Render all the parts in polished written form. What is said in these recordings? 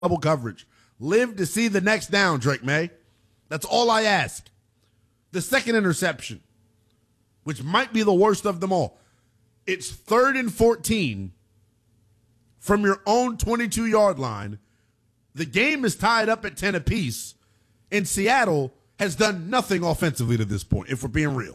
double coverage. Live to see the next down, Drake May. That's all I ask. The second interception, which might be the worst of them all. It's 3rd and 14 from your own 22-yard line. The game is tied up at 10 apiece, and Seattle has done nothing offensively to this point, if we're being real.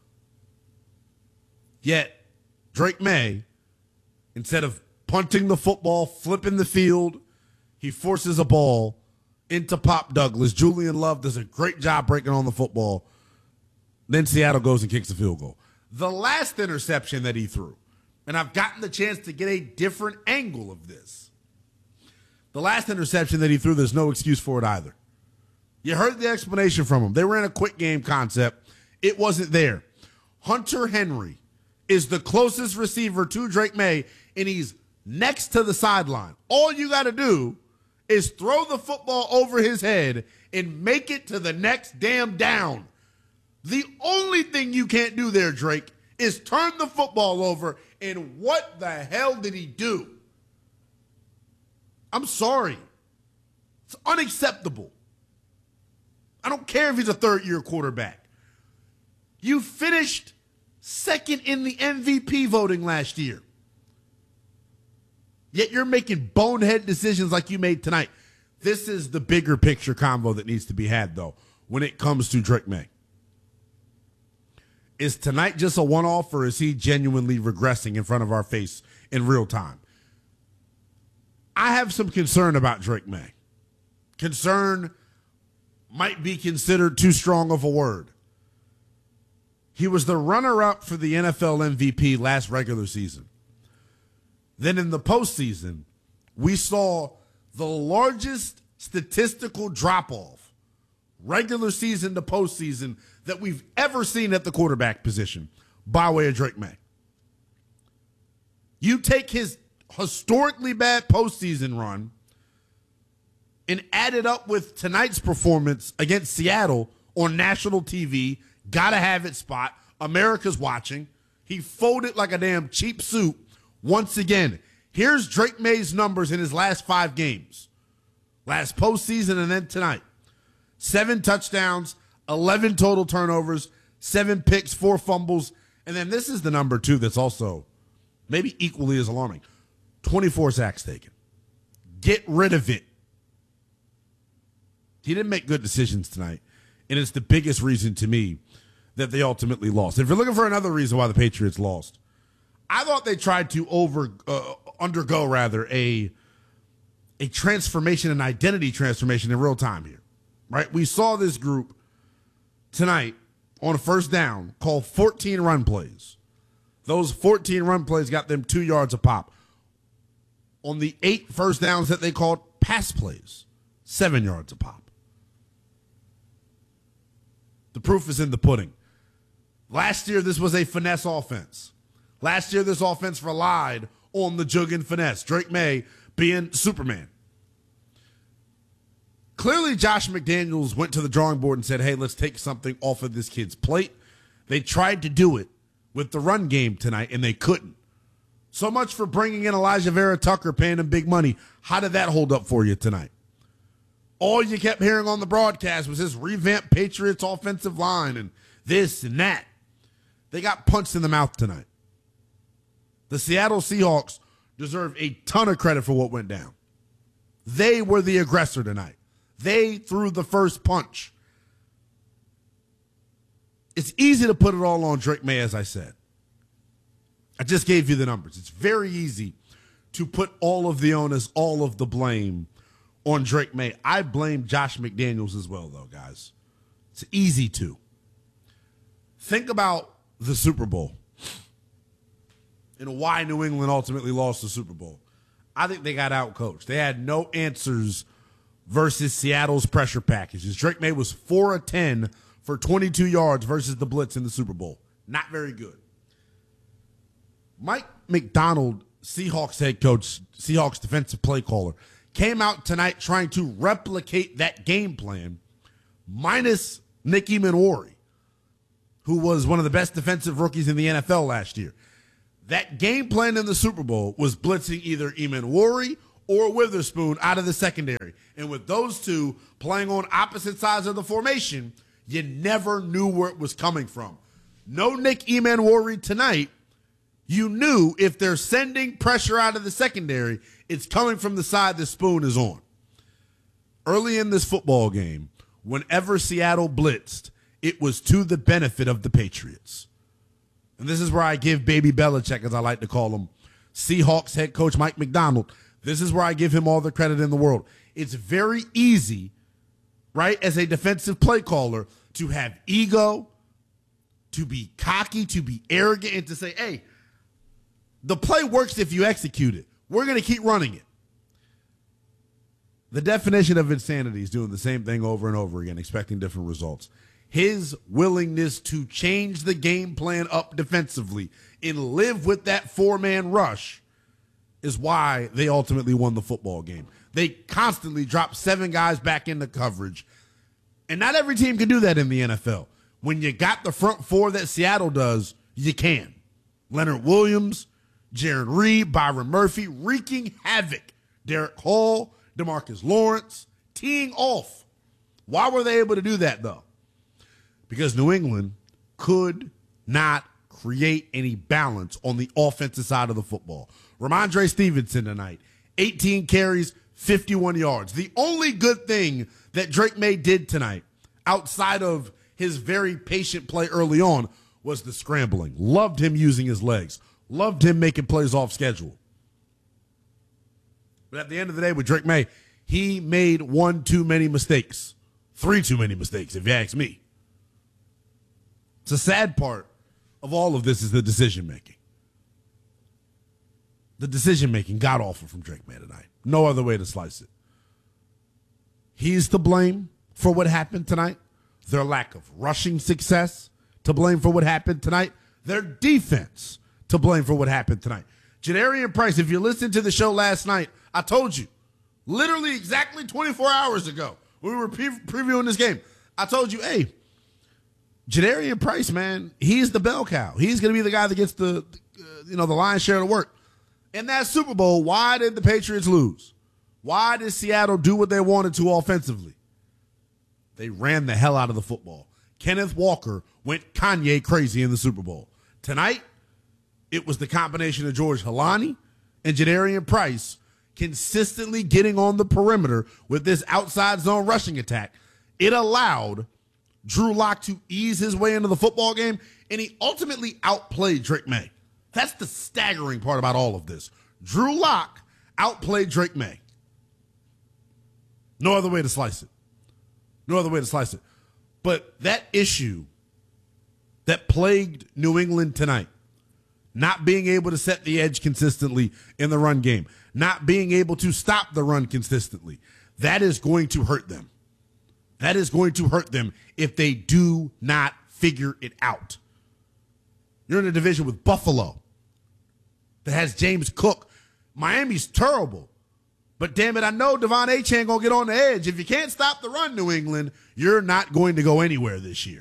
Yet, Drake May, instead of punting the football, flipping the field, he forces a ball into Pop Douglas. Julian Love does a great job breaking on the football. Then Seattle goes and kicks the field goal. The last interception that he threw, and I've gotten the chance to get a different angle of this. The last interception that he threw, there's no excuse for it either. You heard the explanation from him. They ran a quick game concept. It wasn't there. Hunter Henry is the closest receiver to Drake May, and he's next to the sideline. All you got to do is throw the football over his head and make it to the next damn down. The only thing you can't do there, Drake, is turn the football over, and what the hell did he do? I'm sorry. It's unacceptable. I don't care if he's a third-year quarterback. You finished second in the MVP voting last year. Yet you're making bonehead decisions like you made tonight. This is the bigger picture convo that needs to be had, though, when it comes to Drake May. Is tonight just a one-off, or is he genuinely regressing in front of our face in real time? I have some concern about Drake May. Concern might be considered too strong of a word. He was the runner-up for the NFL MVP last regular season. Then in the postseason, we saw the largest statistical drop-off, regular season to postseason, that we've ever seen at the quarterback position by way of Drake May. You take his historically bad postseason run and add it up with tonight's performance against Seattle on national TV, gotta have it spot, America's watching. He folded like a damn cheap suit once again. Here's Drake May's numbers in his last 5 games. Last postseason and then tonight. 7 touchdowns, 11 total turnovers, 7 picks, 4 fumbles. And then this is the number 2 that's also maybe equally as alarming. 24 sacks taken. Get rid of it. He didn't make good decisions tonight, and it's the biggest reason to me that they ultimately lost. If you're looking for another reason why the Patriots lost, I thought they tried to undergo a transformation, an identity transformation in real time here, right? We saw this group tonight on a first down call 14 run plays. Those 14 run plays got them 2 yards a pop. On the 8 first downs that they called pass plays, 7 yards a pop. The proof is in the pudding. Last year, this was a finesse offense. Last year, this offense relied on the jug and finesse. Drake May being Superman. Clearly, Josh McDaniels went to the drawing board and said, hey, let's take something off of this kid's plate. They tried to do it with the run game tonight, and they couldn't. So much for bringing in Elijah Vera Tucker, paying him big money. How did that hold up for you tonight? All you kept hearing on the broadcast was this revamped Patriots offensive line and this and that. They got punched in the mouth tonight. The Seattle Seahawks deserve a ton of credit for what went down. They were the aggressor tonight. They threw the first punch. It's easy to put it all on Drake May, as I said. I just gave you the numbers. It's very easy to put all of the onus, all of the blame on Drake May. I blame Josh McDaniels as well, though, guys. It's easy to. Think about the Super Bowl and why New England ultimately lost the Super Bowl. I think they got outcoached. They had no answers versus Seattle's pressure packages. Drake May was 4 of 10 for 22 yards versus the blitz in the Super Bowl. Not very good. Mike McDonald, Seahawks head coach, Seahawks defensive play caller, came out tonight trying to replicate that game plan minus Nick Emanwari, who was one of the best defensive rookies in the NFL last year. That game plan in the Super Bowl was blitzing either Emanwari or Witherspoon out of the secondary. And with those two playing on opposite sides of the formation, you never knew where it was coming from. No Nick Emanwori tonight. You knew if they're sending pressure out of the secondary, it's coming from the side the Spoon is on. Early in this football game, whenever Seattle blitzed, it was to the benefit of the Patriots. And this is where I give Baby Belichick, as I like to call him, Seahawks head coach Mike Macdonald. This is where I give him all the credit in the world. It's very easy, right, as a defensive play caller, to have ego, to be cocky, to be arrogant, and to say, hey, the play works if you execute it. We're going to keep running it. The definition of insanity is doing the same thing over and over again, expecting different results. His willingness to change the game plan up defensively and live with that four-man rush is why they ultimately won the football game. They constantly drop 7 guys back into coverage. And not every team can do that in the NFL. When you got the front four that Seattle does, you can. Leonard Williams, Jaron Reed, Byron Murphy, wreaking havoc. Derek Hall, DeMarcus Lawrence, teeing off. Why were they able to do that, though? Because New England could not create any balance on the offensive side of the football. Ramondre Stevenson tonight, 18 carries, 51 yards. The only good thing that Drake May did tonight, outside of his very patient play early on, was the scrambling. Loved him using his legs. Loved him making plays off schedule. But at the end of the day, with Drake May, he made 1 too many mistakes. 3 too many mistakes, if you ask me. It's a sad part of all of this is the decision-making. The decision-making got awful from Drake May tonight. No other way to slice it. He's to blame for what happened tonight. Their lack of rushing success to blame for what happened tonight. Their defense to blame for what happened tonight. Jadarian Price, if you listened to the show last night, I told you, literally exactly 24 hours ago, when we were previewing this game, I told you, hey, Jadarian Price, man, he's the bell cow. He's going to be the guy that gets the lion's share of the work. In that Super Bowl, why did the Patriots lose? Why did Seattle do what they wanted to offensively? They ran the hell out of the football. Kenneth Walker went Kanye crazy in the Super Bowl. Tonight, it was the combination of George Halani and Jadarian Price consistently getting on the perimeter with this outside zone rushing attack. It allowed Drew Lock to ease his way into the football game, and he ultimately outplayed Drake May. That's the staggering part about all of this. Drew Lock outplayed Drake May. No other way to slice it. No other way to slice it. But that issue that plagued New England tonight, not being able to set the edge consistently in the run game, not being able to stop the run consistently, that is going to hurt them. That is going to hurt them if they do not figure it out. You're in a division with Buffalo that has James Cook. Miami's terrible. But damn it, I know Devon Achane going to get on the edge. If you can't stop the run, New England, you're not going to go anywhere this year.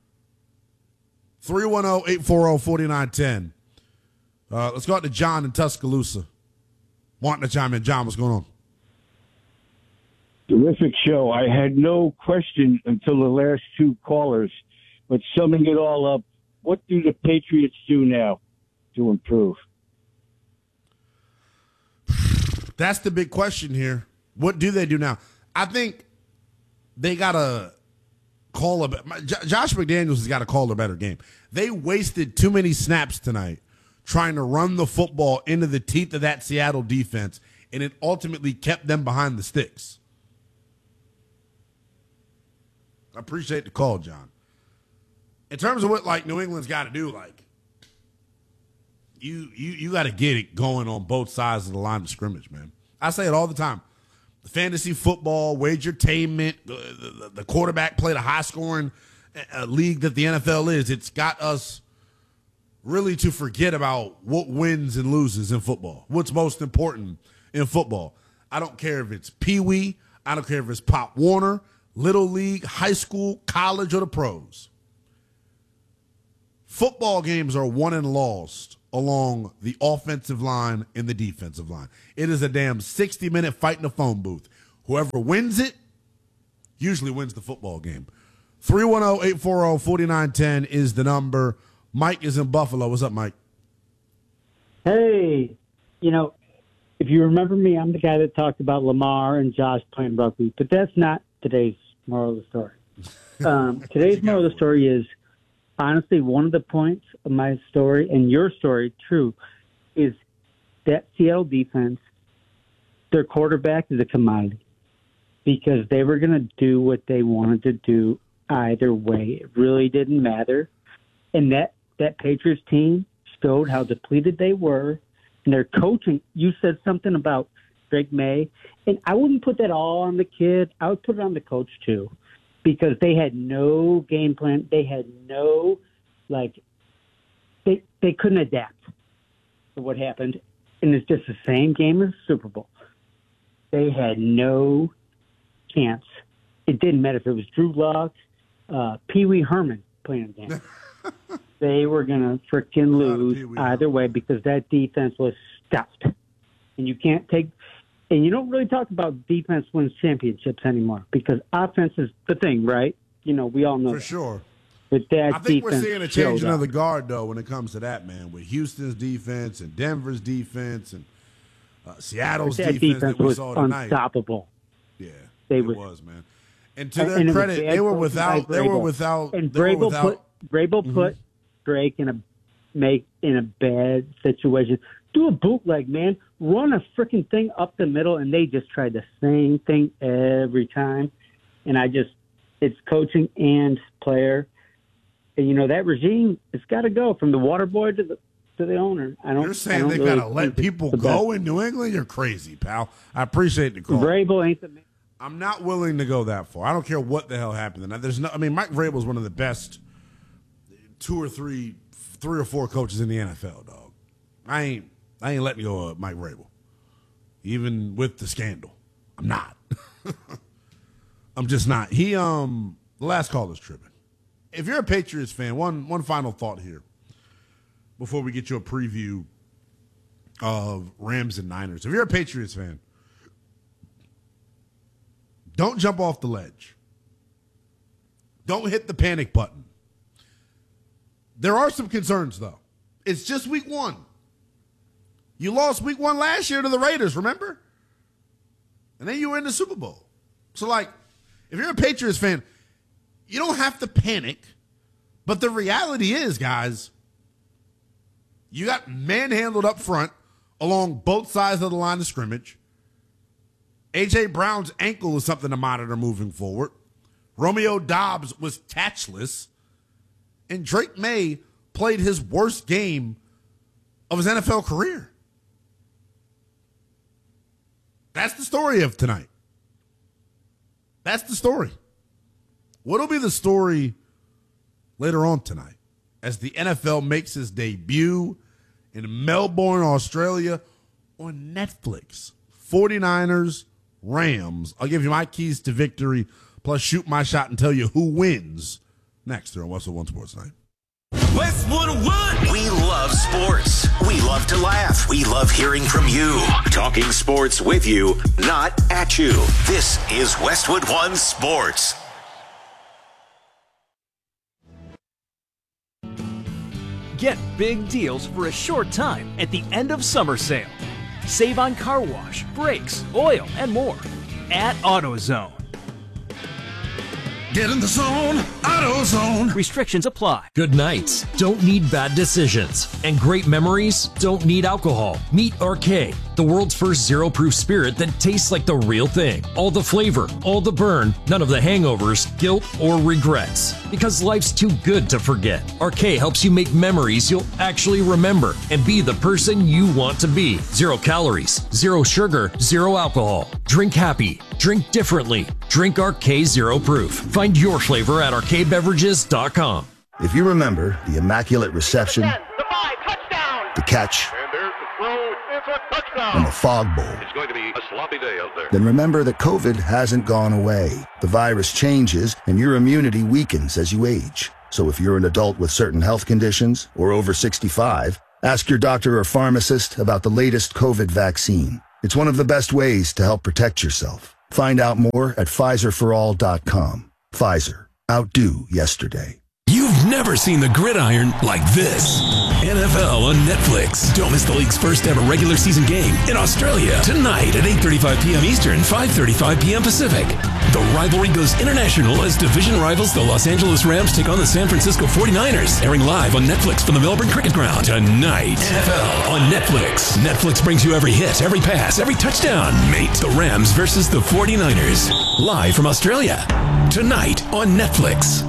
310-840-4910. Let's go out to John in Tuscaloosa. Wanting to chime in. John, what's going on? Terrific show. I had no question until the last 2 callers, but summing it all up, what do the Patriots do now to improve? That's the big question here. What do they do now? I think they got to call Josh McDaniels has got to call a better game. They wasted too many snaps tonight trying to run the football into the teeth of that Seattle defense, and it ultimately kept them behind the sticks. I appreciate the call, John. In terms of what New England's got to do, you got to get it going on both sides of the line of scrimmage, man. I say it all the time. The fantasy football, wagertainment, the quarterback play, the high-scoring league that the NFL is, it's got us really to forget about what wins and loses in football, what's most important in football. I don't care if it's Pee Wee. I don't care if it's Pop Warner, Little League, high school, college, or the pros. Football games are won and lost along the offensive line and the defensive line. It is a damn 60-minute fight in a phone booth. Whoever wins it usually wins the football game. 310-840-4910 is the number. Mike is in Buffalo. What's up, Mike? Hey, if you remember me, I'm the guy that talked about Lamar and Josh playing rugby, but that's not today's moral of the story. Today's moral of the story is, honestly, one of the points of my story and your story, true, is that Seattle defense, their quarterback is a commodity because they were going to do what they wanted to do either way. It really didn't matter. And that Patriots team showed how depleted they were. And their coaching, you said something about Drake May, and I wouldn't put that all on the kid. I would put it on the coach too, because they had no game plan. They had no, they couldn't adapt to what happened. And it's just the same game as the Super Bowl. They had no chance. It didn't matter if it was Drew Lock, Pee Wee Herman playing the game. They were going to freaking lose either way because that defense was stuffed. And you can't take – and you don't really talk about defense wins championships anymore because offense is the thing, right? We all know For that. Sure. But that I think we're seeing a changing up. of the guard, though, when it comes to that, man, with Houston's defense and Denver's defense and Seattle's defense that we saw tonight. Unstoppable. Yeah, it was, man. And to their credit, they were without. And Vrabel put Drake in a bad situation. Do a bootleg, man. Run a freaking thing up the middle, and they just tried the same thing every time. And it's coaching and player. And, that regime, it's got to go from the water boy to the owner. You're saying they got to let people go in New England? You're crazy, pal. I appreciate the call. Vrabel ain't the man. I'm not willing to go that far. I don't care what the hell happened. Mike Vrabel is one of the best three or four coaches in the NFL, dog. I ain't letting go of Mike Vrabel, even with the scandal. I'm not. I'm just not. The last call is tripping. If you're a Patriots fan, one final thought here before we get you a preview of Rams and Niners. If you're a Patriots fan, don't jump off the ledge. Don't hit the panic button. There are some concerns, though. It's just week one. You lost week one last year to the Raiders, remember? And then you were in the Super Bowl. So, if you're a Patriots fan, you don't have to panic. But the reality is, guys, you got manhandled up front along both sides of the line of scrimmage. A.J. Brown's ankle is something to monitor moving forward. Romeo Doubs was catchless. And Drake May played his worst game of his NFL career. That's the story of tonight. That's the story. What'll be the story later on tonight as the NFL makes its debut in Melbourne, Australia on Netflix? 49ers, Rams. I'll give you my keys to victory, plus shoot my shot and tell you who wins next here on Westwood One Sports Night. Westwood One. We love sports. We love to laugh. We love hearing from you. Talking sports with you, not at you. This is Westwood One Sports. Get big deals for a short time at the end of summer sale. Save on car wash, brakes, oil, and more at AutoZone. Get in the zone, AutoZone. Restrictions apply. Good nights don't need bad decisions, and great memories don't need alcohol. Meet RK, the world's first zero-proof spirit that tastes like the real thing. All the flavor, all the burn, none of the hangovers, guilt, or regrets. Because life's too good to forget. RK helps you make memories you'll actually remember and be the person you want to be. 0 calories, 0 sugar, 0 alcohol. Drink happy. Drink differently. Drink RK Zero Proof. Find your flavor at rkbeverages.com. If you remember the Immaculate Reception, the catch, and the Fog Bowl, it's going to be a sloppy day out there. Then remember that COVID hasn't gone away. The virus changes, and your immunity weakens as you age. So if you're an adult with certain health conditions or over 65, Ask your doctor or pharmacist about the latest COVID vaccine. It's one of the best ways to help protect yourself. Find out more at PfizerForAll.com. Pfizer. Outdo yesterday. You've never seen the gridiron like this. NFL on Netflix. Don't miss the league's first ever regular season game in Australia tonight at 8:35 p.m. Eastern, 5:35 p.m. Pacific. The rivalry goes international as division rivals the Los Angeles Rams take on the San Francisco 49ers. Airing live on Netflix from the Melbourne Cricket Ground tonight. NFL on Netflix. Netflix brings you every hit, every pass, every touchdown. Mate, the Rams versus the 49ers. Live from Australia. Tonight on Netflix.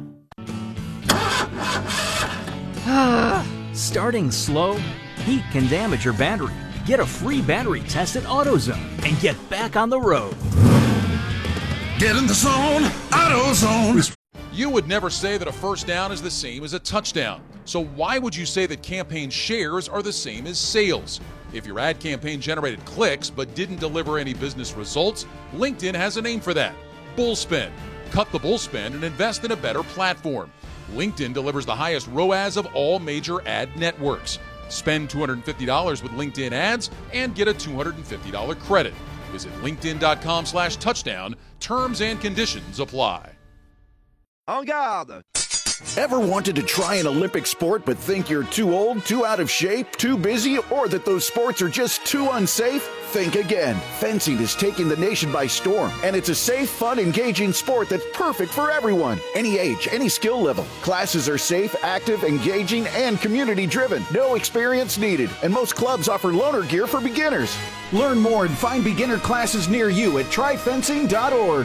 Starting slow? Heat can damage your battery. Get a free battery test at AutoZone and get back on the road. Get in the zone, AutoZone. You would never say that a first down is the same as a touchdown. So why would you say that campaign shares are the same as sales? If your ad campaign generated clicks but didn't deliver any business results, LinkedIn has a name for that. Bullspend. Cut the bullspend and invest in a better platform. LinkedIn delivers the highest ROAS of all major ad networks. Spend $250 with LinkedIn ads and get a $250 credit. Visit linkedin.com/touchdown. Terms and conditions apply. En garde! Ever wanted to try an Olympic sport but think you're too old, too out of shape, too busy, or that those sports are just too unsafe? Think again. Fencing is taking the nation by storm, and it's a safe, fun, engaging sport that's perfect for everyone. Any age, any skill level. Classes are safe, active, engaging, and community-driven. No experience needed, and most clubs offer loaner gear for beginners. Learn more and find beginner classes near you at tryfencing.org.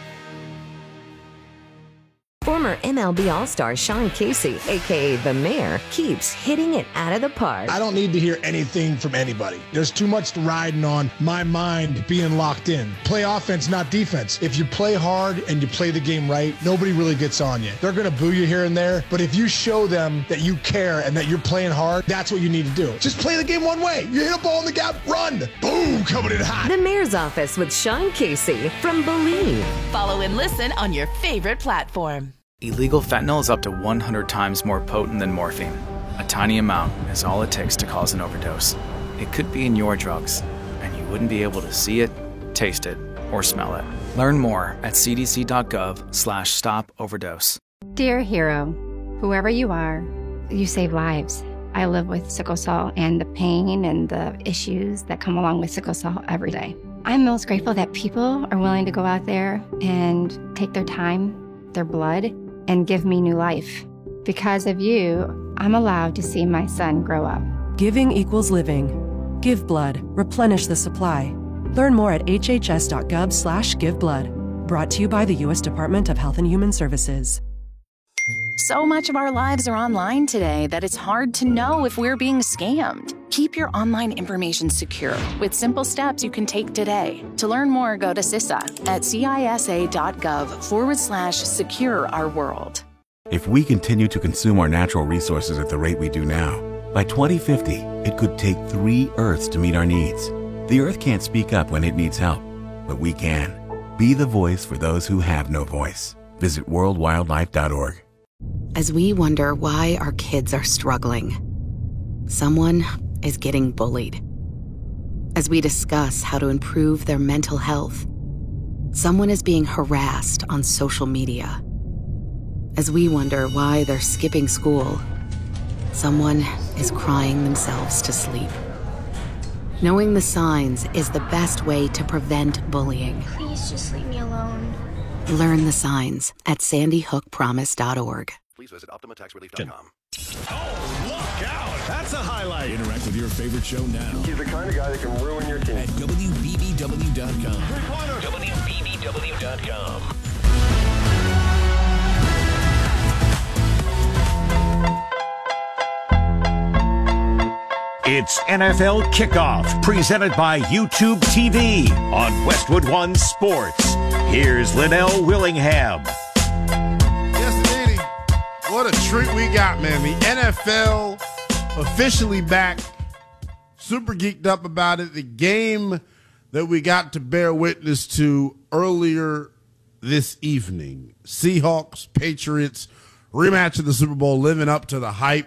Former MLB All-Star Sean Casey, a.k.a. The Mayor, keeps hitting it out of the park. I don't need to hear anything from anybody. There's too much riding on my mind being locked in. Play offense, not defense. If you play hard and you play the game right, nobody really gets on you. They're going to boo you here and there, but if you show them that you care and that you're playing hard, that's what you need to do. Just play the game one way. You hit a ball in the gap, run. Boom, coming in hot. The Mayor's Office with Sean Casey from Believe. Follow and listen on your favorite platform. Illegal fentanyl is up to 100 times more potent than morphine. A tiny amount is all it takes to cause an overdose. It could be in your drugs, and you wouldn't be able to see it, taste it, or smell it. Learn more at cdc.gov/stop-overdose. Dear hero, whoever you are, you save lives. I live with sickle cell and the pain and the issues that come along with sickle cell every day. I'm most grateful that people are willing to go out there and take their time, their blood, and give me new life. Because of you, I'm allowed to see my son grow up. Giving equals living. Give blood. Replenish the supply. Learn more at hhs.gov/giveblood. Brought to you by the U.S. Department of Health and Human Services. So much of our lives are online today that it's hard to know if we're being scammed. Keep your online information secure with simple steps you can take today. To learn more, go to CISA at CISA.gov/secure our world. If we continue to consume our natural resources at the rate we do now, by 2050, it could take 3 Earths to meet our needs. The Earth can't speak up when it needs help, but we can. Be the voice for those who have no voice. Visit worldwildlife.org. As we wonder why our kids are struggling, someone is getting bullied. As we discuss how to improve their mental health, someone is being harassed on social media. As we wonder why they're skipping school, someone is crying themselves to sleep. Knowing the signs is the best way to prevent bullying. Please just leave me alone. Learn the signs at sandyhookpromise.org. Please visit OptimaTaxRelief.com. Oh, look out! That's a highlight. Interact with your favorite show now. He's the kind of guy that can ruin your team. At WBBW.com. WBBW.com. It's NFL Kickoff, presented by YouTube TV on Westwood One Sports. Here's Linnell Willingham. Yes, indeed. What a treat we got, man. The NFL officially back. Super geeked up about it. The game that we got to bear witness to earlier this evening. Seahawks, Patriots, rematch of the Super Bowl, living up to the hype.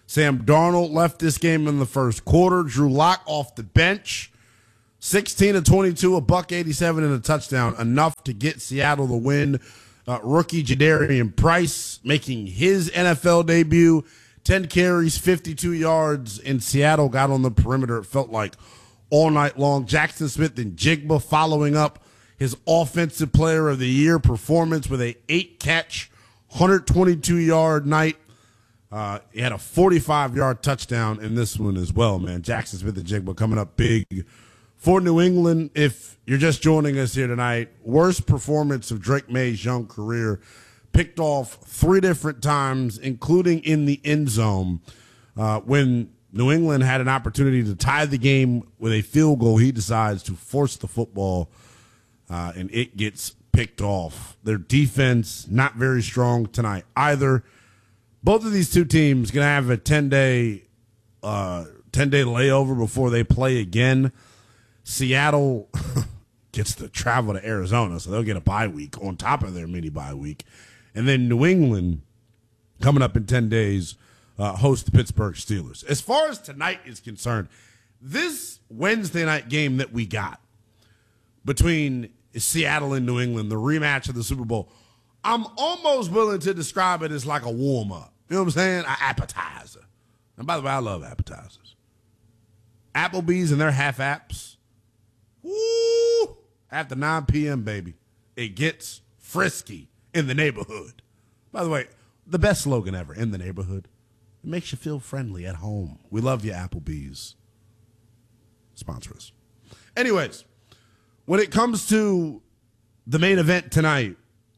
Sam Darnold left this game in the first quarter. Drew Lock off the bench. 16 of 22, a $187 and a touchdown, enough to get Seattle the win. Rookie Jadarian Price making his NFL debut. 10 carries, 52 yards, and Seattle got on the perimeter, it felt like, all night long. Jackson Smith and Jigba following up his Offensive Player of the Year performance with a 8-catch, 122-yard night. He had a 45-yard touchdown in this one as well, man. Jackson Smith and Jigba coming up big for New England. If you're just joining us here tonight, worst performance of Drake May's young career. Picked off 3 different times, including in the end zone. When New England had an opportunity to tie the game with a field goal, he decides to force the football, and it gets picked off. Their defense, not very strong tonight either. Both of these two teams going to have a 10-day layover before they play again. Seattle gets to travel to Arizona, so they'll get a bye week on top of their mini bye week. And then New England, coming up in 10 days, host the Pittsburgh Steelers. As far as tonight is concerned, this Wednesday night game that we got between Seattle and New England, the rematch of the Super Bowl, I'm almost willing to describe it as like a warm-up. You know what I'm saying? An appetizer. And by the way, I love appetizers. Applebee's and their half-apps. Woo! After 9 p.m., baby, it gets frisky in the neighborhood. By the way, the best slogan ever, in the neighborhood. It makes you feel friendly at home. We love you, Applebee's. Sponsor us. Anyways, when it comes to the main event tonight,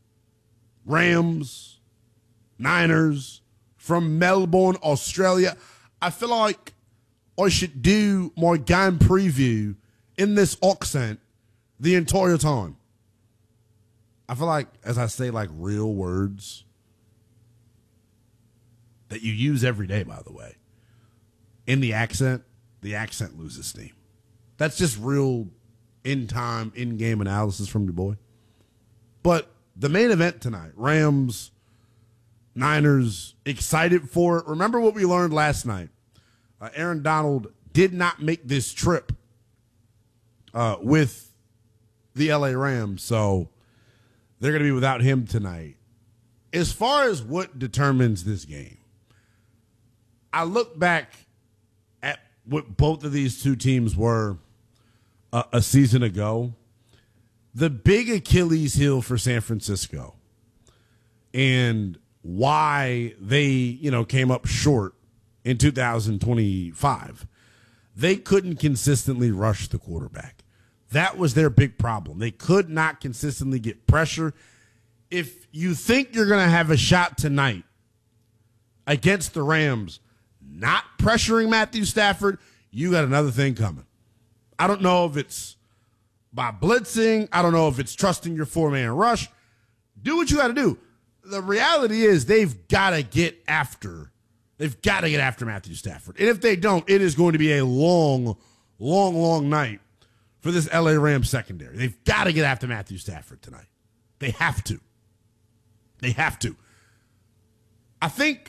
Rams, Niners from Melbourne, Australia, I feel like I should do my game preview in this accent the entire time. I feel like as I say like real words that you use every day, by the way, in the accent loses steam. That's just real in-time, in-game analysis from your boy. But the main event tonight, Rams, Niners, excited for it. Remember what we learned last night. Aaron Donald did not make this trip with the LA Rams, so they're going to be without him tonight. As far as what determines this game, I look back at what both of these two teams were a season ago. The big Achilles heel for San Francisco and why they, came up short in 2025. They couldn't consistently rush the quarterback. That was their big problem. They could not consistently get pressure. If you think you're going to have a shot tonight against the Rams not pressuring Matthew Stafford, you got another thing coming. I don't know if it's by blitzing. I don't know if it's trusting your 4-man rush. Do what you got to do. The reality is they've got to get after Matthew Stafford. And if they don't, it is going to be a long, long, long night for this LA Rams secondary. They've got to get after Matthew Stafford tonight. They have to. They have to. I think,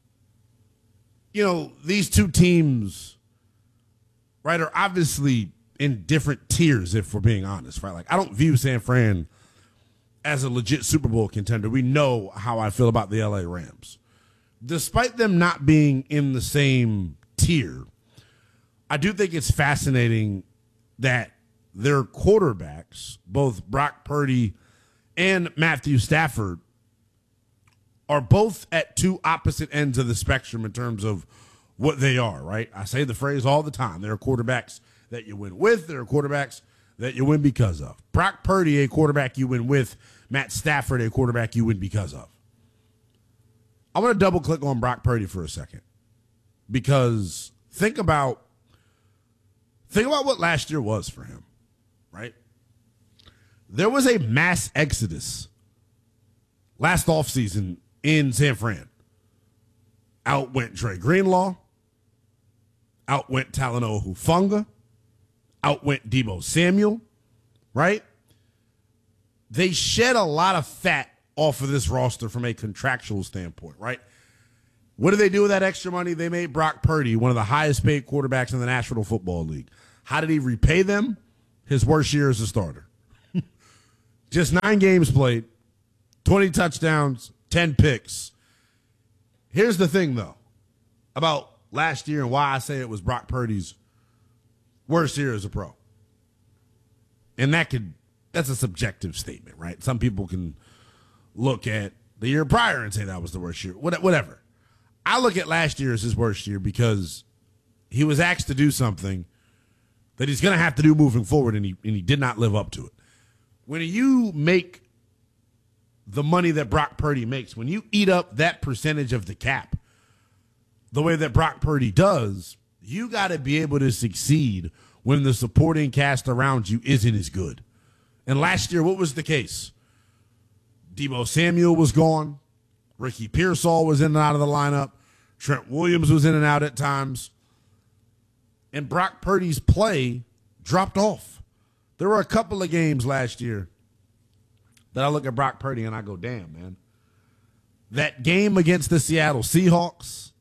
these two teams, right, are obviously in different tiers, if we're being honest, right? Like, I don't view San Fran as a legit Super Bowl contender. We know how I feel about the LA Rams. Despite them not being in the same tier, I do think it's fascinating that their quarterbacks, both Brock Purdy and Matthew Stafford, are both at two opposite ends of the spectrum in terms of what they are, right? I say the phrase all the time. There are quarterbacks that you win with. There are quarterbacks that you win because of. Brock Purdy, a quarterback you win with. Matt Stafford, a quarterback you win because of. I want to double click on Brock Purdy for a second because think about what last year was for him, right? There was a mass exodus last offseason in San Fran. Out went Dre Greenlaw. Out went Talanoa Hufanga. Out went Deebo Samuel, right? They shed a lot of fat off of this roster from a contractual standpoint, right? What did they do with that extra money? They made Brock Purdy one of the highest paid quarterbacks in the National Football League. How did he repay them? His worst year as a starter. Just 9 games played, 20 touchdowns, 10 picks. Here's the thing, though, about last year and why I say it was Brock Purdy's worst year as a pro. And that's a subjective statement, right? Some people can look at the year prior and say that was the worst year, whatever. I look at last year as his worst year because he was asked to do something that he's going to have to do moving forward, and he did not live up to it. When you make the money that Brock Purdy makes, when you eat up that percentage of the cap the way that Brock Purdy does, you got to be able to succeed when the supporting cast around you isn't as good. And last year, what was the case? Deebo Samuel was gone. Ricky Pearsall was in and out of the lineup. Trent Williams was in and out at times. And Brock Purdy's play dropped off. There were a couple of games last year that I look at Brock Purdy and I go, damn, man. That game against the Seattle Seahawks,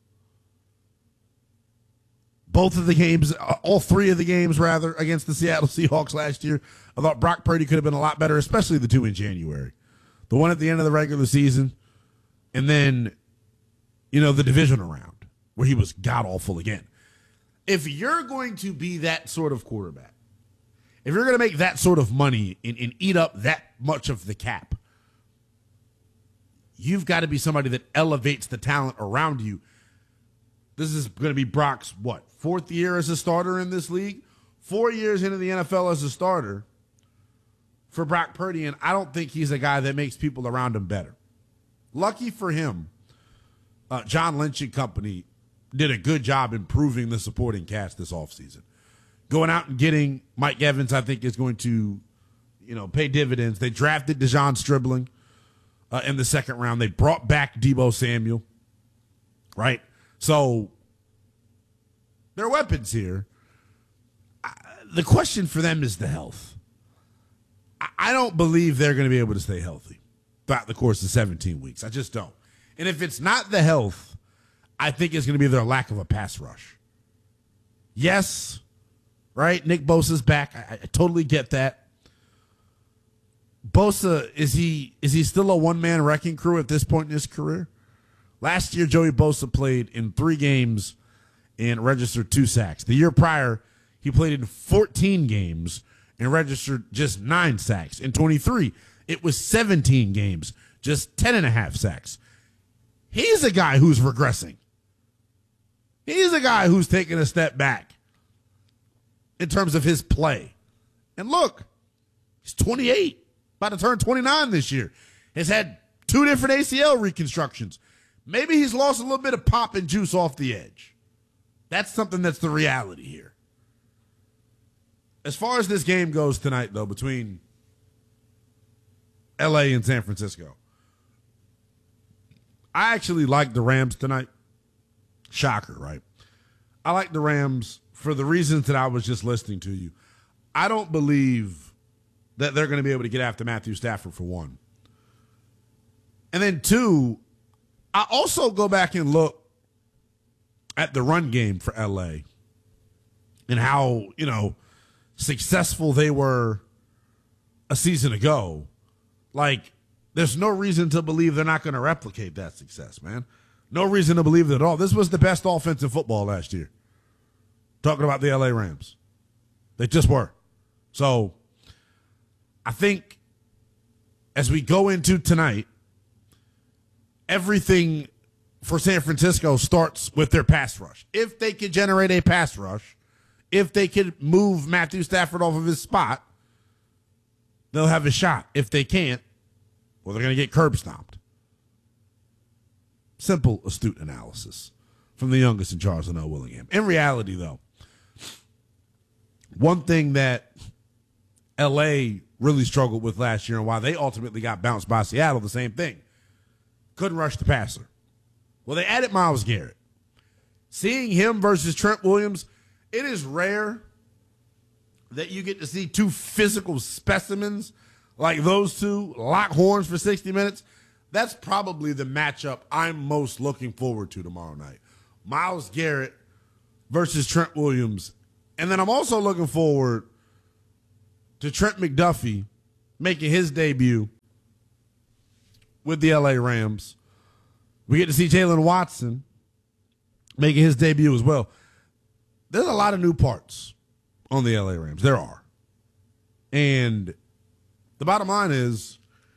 both of the games, all 3 of the games, rather, against the Seattle Seahawks last year, I thought Brock Purdy could have been a lot better, especially the 2 in January. The one at the end of the regular season, and then, the divisional round, where he was god-awful again. If you're going to be that sort of quarterback, if you're going to make that sort of money and eat up that much of the cap, you've got to be somebody that elevates the talent around you. This is going to be Brock's, 4th year as a starter in this league? 4 years into the NFL as a starter for Brock Purdy, and I don't think he's a guy that makes people around him better. Lucky for him, John Lynch and company did a good job improving the supporting cast this offseason. Going out and getting Mike Evans, I think, is going to, pay dividends. They drafted Dejon Stribling in the 2nd round. They brought back Deebo Samuel, right? So there are weapons here. The question for them is the health. I don't believe they're going to be able to stay healthy throughout the course of 17 weeks. I just don't. And if it's not the health, I think it's going to be their lack of a pass rush. Yes, right? Nick Bosa's back. I totally get that. Bosa, is he still a one-man wrecking crew at this point in his career? Last year, Joey Bosa played in 3 games and registered 2 sacks. The year prior, he played in 14 games and registered just 9 sacks. In 23, it was 17 games, just 10.5 sacks. He's a guy who's regressing. He's a guy who's taking a step back in terms of his play. And look, he's 28, about to turn 29 this year. Has had 2 different ACL reconstructions. Maybe he's lost a little bit of pop and juice off the edge. That's something that's the reality here. As far as this game goes tonight, though, between L.A. and San Francisco, I actually like the Rams tonight. Shocker, right? I like the Rams for the reasons that I was just listening to you. I don't believe that they're going to be able to get after Matthew Stafford, for one. And then 2, I also go back and look at the run game for L.A. and how, successful they were a season ago. Like, there's no reason to believe they're not going to replicate that success, man. No reason to believe it at all. This was the best offense in football last year. Talking about the L.A. Rams. They just were. So, I think as we go into tonight, everything for San Francisco starts with their pass rush. If they can generate a pass rush, if they can move Matthew Stafford off of his spot, they'll have a shot. If they can't, well, they're going to get curb stomped. Simple, astute analysis from the youngest in Charles Linnell Willingham. In reality, though, one thing that L.A. really struggled with last year and why they ultimately got bounced by Seattle, the same thing. Couldn't rush the passer. Well, they added Myles Garrett. Seeing him versus Trent Williams, it is rare that you get to see 2 physical specimens like those 2 lock horns for 60 minutes. That's probably the matchup I'm most looking forward to tomorrow night. Myles Garrett versus Trent Williams. And then I'm also looking forward to Trent McDuffie making his debut with the LA Rams. We get to see Jalen Watson making his debut as well. There's a lot of new parts on the LA Rams. There are. And the bottom line is,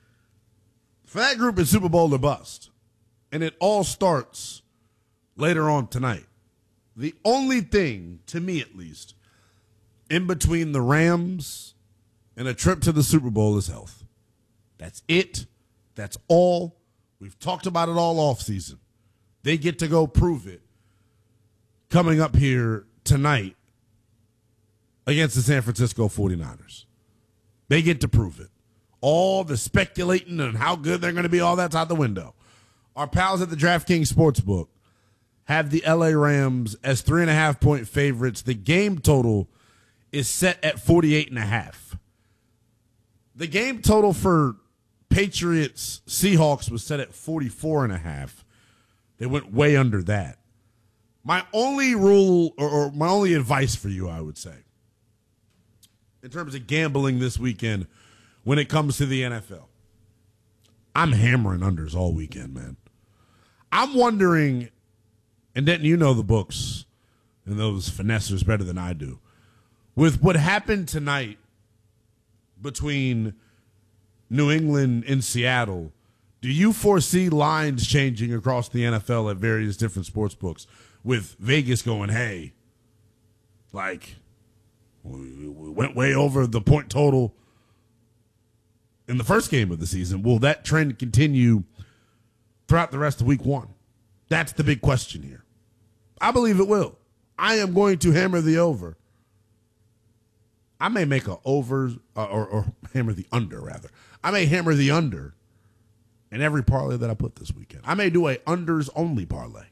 for that group, it's Super Bowl or bust. And it all starts later on tonight. The only thing, to me at least, in between the Rams and a trip to the Super Bowl is health. That's it. That's all. We've talked about it all offseason. They get to go prove it coming up here tonight against the San Francisco 49ers. They get to prove it. All the speculating and how good they're going to be, all that's out the window. Our pals at the DraftKings Sportsbook have the LA Rams as 3.5-point favorites. The game total is set at 48.5. The game total for Patriots Seahawks was set at 44.5. They went way under that. My only rule or my only advice for you, I would say, in terms of gambling this weekend when it comes to the NFL, I'm hammering unders all weekend, man. I'm wondering, and Denton, you know the books and those finessers better than I do. With what happened tonight between New England and Seattle, do you foresee lines changing across the NFL at various different sports books with Vegas going, hey, like, we went way over the point total in the first game of the season. Will that trend continue throughout the rest of week one? That's the big question here. I believe it will. I am going to hammer the over. I may make an over or hammer the under, rather. I may hammer the under in every parlay that I put this weekend. I may do a unders only parlay.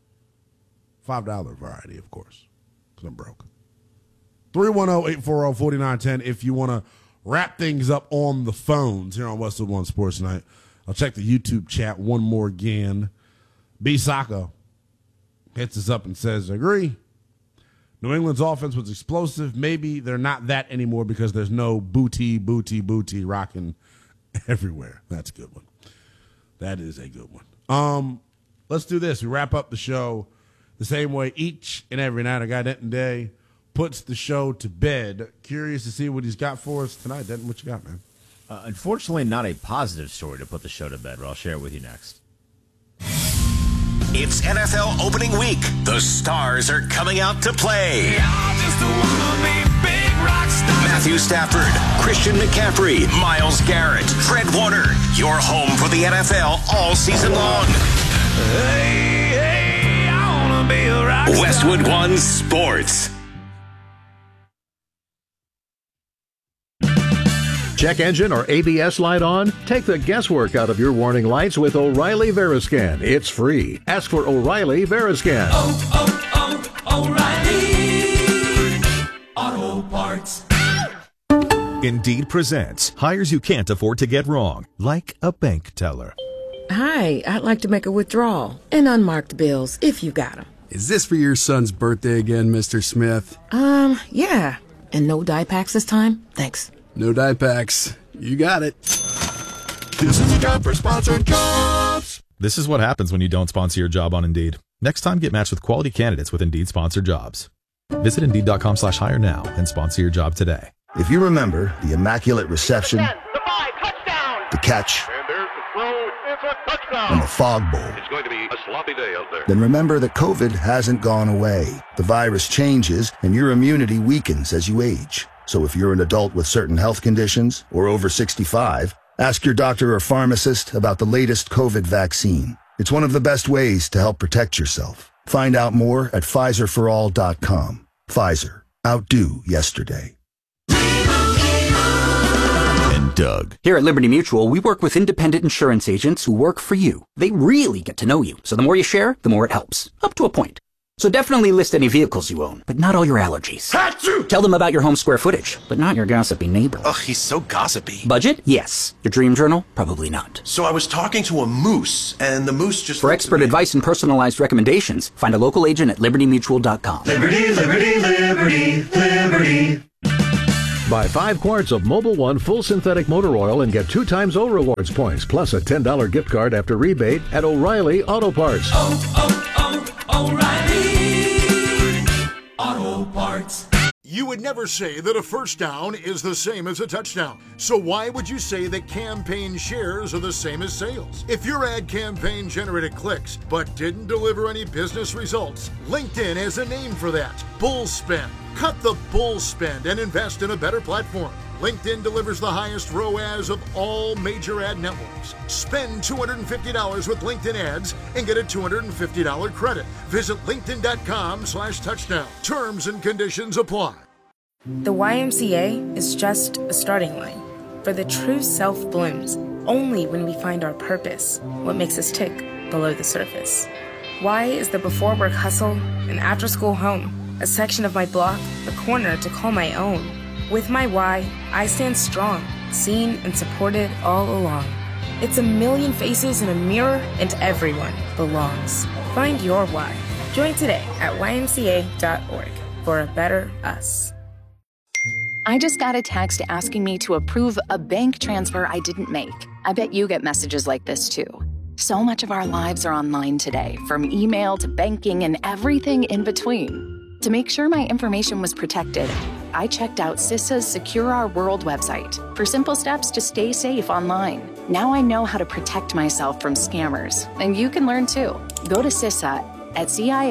$5 variety, of course, because I'm broke. 310-840-4910 if you want to wrap things up on the phones here on Westwood One Sports Night. I'll check the YouTube chat one more again. B. Saka hits us up and says, agree. New England's offense was explosive. Maybe they're not that anymore because there's no booty rocking everywhere. That's a good one. That is a good one. Let's do this. We wrap up the show the same way each and every night. Our guy Denton Day puts the show to bed. Curious to see what he's got for us tonight. Denton, what you got, man? Unfortunately, not a positive story to put the show to bed, but I'll share it with you next. It's NFL opening week. The stars are coming out to play. Matthew Stafford, Christian McCaffrey, Myles Garrett, Fred Warner. Your home for the NFL all season long. Hey, I wanna be a rock star. Westwood One Sports. Check engine or ABS light on? Take the guesswork out of your warning lights with O'Reilly Veriscan. It's free. Ask for O'Reilly Veriscan. O'Reilly Auto Parts. Indeed presents hires you can't afford to get wrong, like a bank teller. Hi, I'd like to make a withdrawal and unmarked bills if you got them. Is this for your son's birthday again, Mr. Smith? Yeah. And no dye packs this time? Thanks. No dye packs. You got it. This is a job for sponsored jobs. This is what happens when you don't sponsor your job on Indeed. Next time, get matched with quality candidates with Indeed sponsored jobs. Visit Indeed.com/hire now and sponsor your job today. If you remember the Immaculate Reception, the catch, and the Fog Bowl, It's going to be a sloppy day out there. then remember that COVID hasn't gone away. The virus changes and your immunity weakens as you age. So if you're an adult with certain health conditions or over 65, ask your doctor or pharmacist about the latest COVID vaccine. It's one of the best ways to help protect yourself. Find out more at PfizerForAll.com. Pfizer. Outdo yesterday. And Doug. Here at Liberty Mutual, we work with independent insurance agents who work for you. They really get to know you. So the more you share, the more it helps. Up to a point. So definitely list any vehicles you own, but not all your allergies. Achoo! Tell them about your home square footage, but not your gossipy neighbor. Ugh, he's so gossipy. Budget? Yes. Your dream journal? Probably not. So I was talking to a moose, and the moose just... For expert advice and personalized recommendations, find a local agent at libertymutual.com. Liberty, liberty, liberty, liberty. Buy 5 quarts of Mobil 1 full synthetic motor oil and get 2 times O Rewards points, plus a $10 gift card after rebate at O'Reilly Auto Parts. O'Reilly Auto Parts. You would never say that a first down is the same as a touchdown. So why would you say that campaign shares are the same as sales? If your ad campaign generated clicks but didn't deliver any business results, LinkedIn has a name for that: bull spend. Cut the bull spend and invest in a better platform. LinkedIn delivers the highest ROAS of all major ad networks. Spend $250 with LinkedIn ads and get a $250 credit. Visit linkedin.com/touchdown. Terms and conditions apply. The YMCA is just a starting line. For the true self blooms only when we find our purpose, what makes us tick below the surface. Y is the before work hustle, an after school home, a section of my block, a corner to call my own. With my Y, I stand strong, seen and supported all along. It's a million faces in a mirror, and everyone belongs. Find your Y. Join today at ymca.org for a better us. I just got a text asking me to approve a bank transfer I didn't make. I bet you get messages like this too. So much of our lives are online today, from email to banking and everything in between. To make sure my information was protected, I checked out CISA's Secure Our World website for simple steps to stay safe online. Now I know how to protect myself from scammers, and you can learn too. Go to CISA at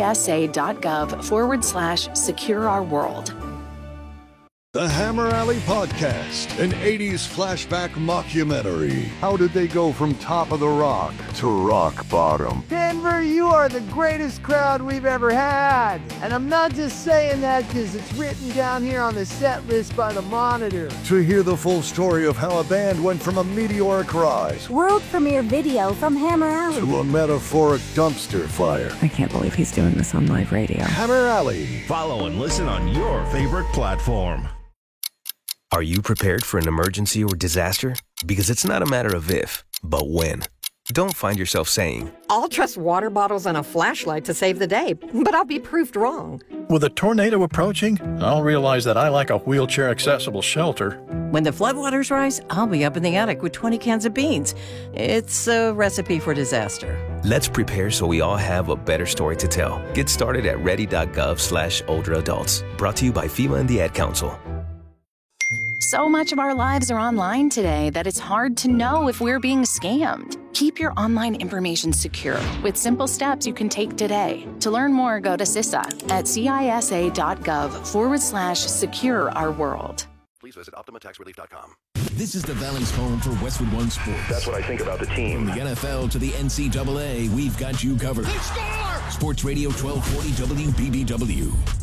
cisa.gov/secure-our-world. The Hammer Alley Podcast, an 80s flashback mockumentary. How did they go from top of the rock to rock bottom? Denver, you are the greatest crowd we've ever had. And I'm not just saying that because it's written down here on the set list by the Monitor. To hear the full story of how a band went from a meteoric rise, world premiere video from Hammer Alley, to a metaphoric dumpster fire. I can't believe he's doing this on live radio. Hammer Alley. Follow and listen on your favorite platform. Are you prepared for an emergency or disaster? Because it's not a matter of if, but when. Don't find yourself saying, I'll trust water bottles and a flashlight to save the day, but I'll be proved wrong. With a tornado approaching, I'll realize that I like a wheelchair-accessible shelter. When the floodwaters rise, I'll be up in the attic with 20 cans of beans. It's a recipe for disaster. Let's prepare so we all have a better story to tell. Get started at ready.gov/older adults. Brought to you by FEMA and the Ad Council. So much of our lives are online today that it's hard to know if we're being scammed. Keep your online information secure with simple steps you can take today. To learn more, go to CISA at cisa.gov/secure-our-world. Please visit OptimaTaxRelief.com. This is the Valley's home for Westwood One Sports. That's what I think about the team. From the NFL to the NCAA, we've got you covered. Sports Radio 1240 WBBW.